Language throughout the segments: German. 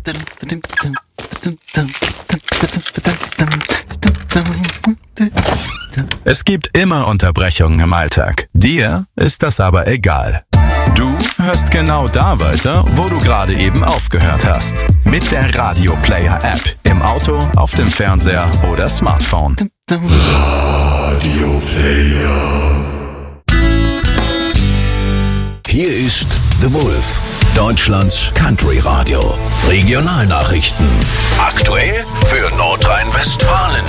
Es gibt immer Unterbrechungen im Alltag. Dir ist das aber egal. Du hörst genau da weiter, wo du gerade eben aufgehört hast. Mit der Radio Player App. Im Auto, auf dem Fernseher oder Smartphone. Radio Player. Hier ist The Wolf, Deutschlands Country Radio. Regionalnachrichten. Aktuell für Nordrhein-Westfalen.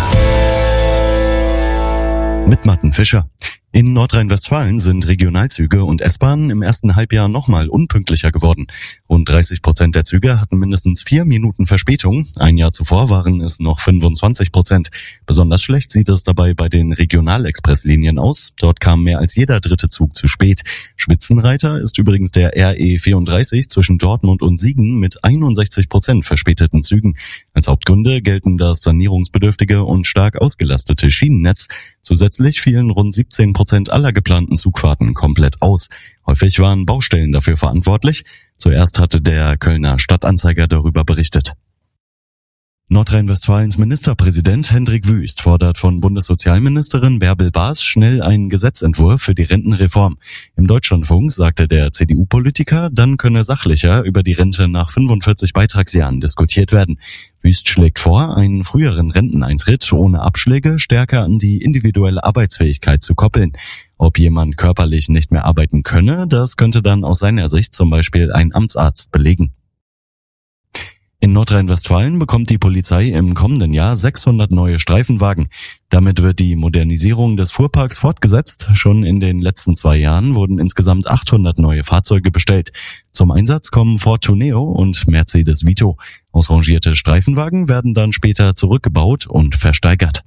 Mit Martin Fischer. In Nordrhein-Westfalen sind Regionalzüge und S-Bahnen im ersten Halbjahr nochmal unpünktlicher geworden. Rund 30% der Züge hatten mindestens 4 Minuten Verspätung. Ein Jahr zuvor waren es noch 25%. Besonders schlecht sieht es dabei bei den Regionalexpresslinien aus. Dort kam mehr als jeder dritte Zug zu spät. Spitzenreiter ist übrigens der RE 34 zwischen Dortmund und Siegen mit 61% verspäteten Zügen. Als Hauptgründe gelten das sanierungsbedürftige und stark ausgelastete Schienennetz. Zusätzlich fielen rund 17% aller geplanten Zugfahrten komplett aus. Häufig waren Baustellen dafür verantwortlich. Zuerst hatte der Kölner Stadtanzeiger darüber berichtet. Nordrhein-Westfalens Ministerpräsident Hendrik Wüst fordert von Bundessozialministerin Bärbel Baas schnell einen Gesetzentwurf für die Rentenreform. Im Deutschlandfunk sagte der CDU-Politiker, dann könne sachlicher über die Rente nach 45 Beitragsjahren diskutiert werden. Wüst schlägt vor, einen früheren Renteneintritt ohne Abschläge stärker an die individuelle Arbeitsfähigkeit zu koppeln. Ob jemand körperlich nicht mehr arbeiten könne, das könnte dann aus seiner Sicht zum Beispiel ein Amtsarzt belegen. In Nordrhein-Westfalen bekommt die Polizei im kommenden Jahr 600 neue Streifenwagen. Damit wird die Modernisierung des Fuhrparks fortgesetzt. Schon in den letzten 2 Jahren wurden insgesamt 800 neue Fahrzeuge bestellt. Zum Einsatz kommen Ford Tourneo und Mercedes Vito. Ausrangierte Streifenwagen werden dann später zurückgebaut und versteigert.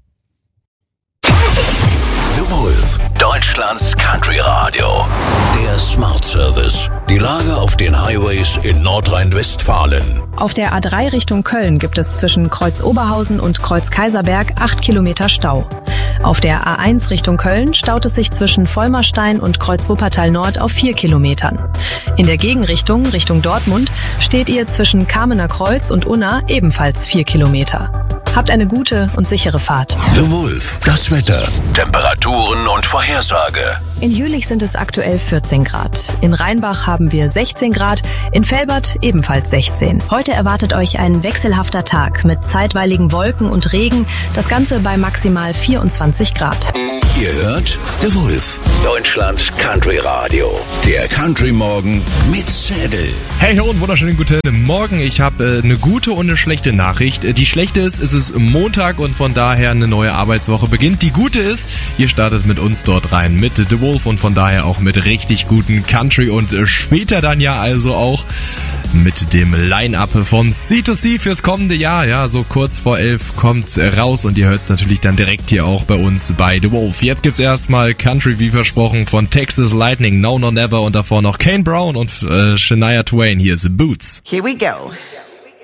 The Wolf, Deutschlands Country Radio. Der Smart Service. Die Lage auf den Highways in Nordrhein-Westfalen. Auf der A3 Richtung Köln gibt es zwischen Kreuz Oberhausen und Kreuz Kaiserberg 8 Kilometer Stau. Auf der A1 Richtung Köln staut es sich zwischen Vollmerstein und Kreuz Wuppertal Nord auf 4 Kilometern. In der Gegenrichtung, Richtung Dortmund, steht ihr zwischen Kamener Kreuz und Unna ebenfalls 4 Kilometer. Habt eine gute und sichere Fahrt. The Wolf, das Wetter, Temperaturen und Vorhersage. In Jülich sind es aktuell 14 Grad. In Rheinbach haben wir 16 Grad, in Velbert ebenfalls 16. Heute erwartet euch ein wechselhafter Tag mit zeitweiligen Wolken und Regen, das Ganze bei maximal 24 Grad. Ihr hört The Wolf, Deutschlands Country Radio. Der Country Morgen mit Sädel. Hey und wunderschönen guten Morgen. Ich habe eine gute und eine schlechte Nachricht. Die schlechte ist, es ist Montag und von daher eine neue Arbeitswoche beginnt. Die gute ist, ihr startet mit uns dort rein mit The Wolf und von daher auch mit richtig guten Country und später dann ja also auch mit dem Line-Up vom C2C fürs kommende Jahr. Ja, so kurz vor 11 kommt's raus und ihr hört's natürlich dann direkt hier auch bei uns bei The Wolf. Jetzt gibt's erstmal Country wie versprochen von Texas Lightning, No No Never und davor noch Kane Brown und Shania Twain. Hier ist Boots. Here we go.